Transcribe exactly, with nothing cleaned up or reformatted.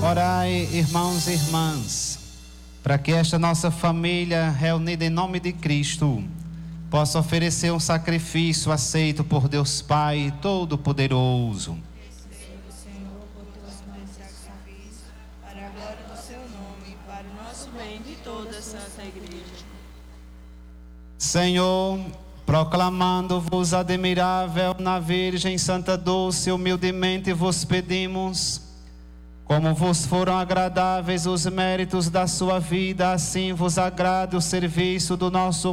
Orai, irmãos e irmãs, para que esta nossa família reunida em nome de Cristo possa oferecer um sacrifício aceito por Deus Pai Todo-Poderoso. Senhor, por tuas mãos sacrifício, para a glória do seu nome e para o nosso bem de toda a Santa Igreja. Senhor, proclamando-vos admirável na Virgem Santa Dulce, humildemente vos pedimos, como vos foram agradáveis os méritos da sua vida, assim vos agrade o serviço do nosso